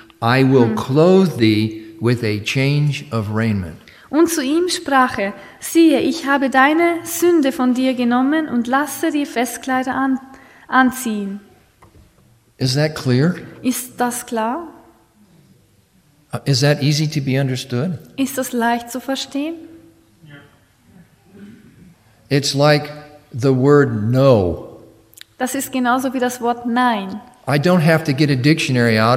I will clothe thee with a change of raiment. Und zu ihm sprach er, siehe, ich habe deine Sünde von dir genommen und lasse dir Festkleider anziehen. Is that clear? Ist das klar? Is that easy to be understood? Ist das leicht zu verstehen? It's like the word no. Das ist genauso wie das Wort Nein. I don't have to get a dictionary out